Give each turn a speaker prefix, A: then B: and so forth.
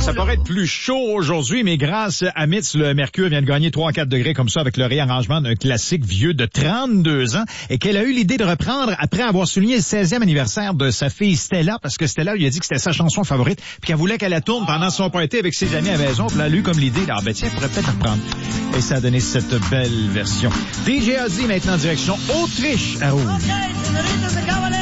A: Ça pourrait être plus chaud aujourd'hui, mais grâce à Mitz, le mercure vient de gagner 3-4 degrés comme ça avec le réarrangement d'un classique vieux de 32 ans et qu'elle a eu l'idée de reprendre après avoir souligné le 16e anniversaire de sa fille Stella, parce que Stella lui a dit que c'était sa chanson favorite puis qu'elle voulait qu'elle la tourne pendant son party avec ses amis à la maison. Puis là, elle a eu comme l'idée, ah ben tiens, elle pourrait peut-être reprendre. Et ça a donné cette belle version. DJ Ozzy maintenant direction Autriche à Rouge.